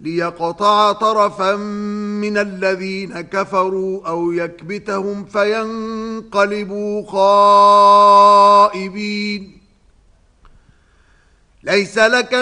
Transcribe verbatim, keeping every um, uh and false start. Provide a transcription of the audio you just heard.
ليقطع طرفا من الذين كفروا أو يكبتهم فينقلبوا خائبين. ليس لك